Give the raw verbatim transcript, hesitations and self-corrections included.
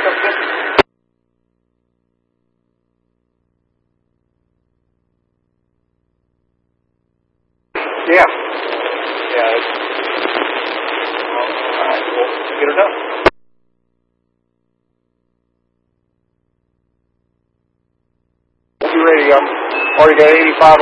Welcome, Chip. Yeah. Yeah. It's, all right, we'll get her done. We'll be ready. I'm already got eighty-five.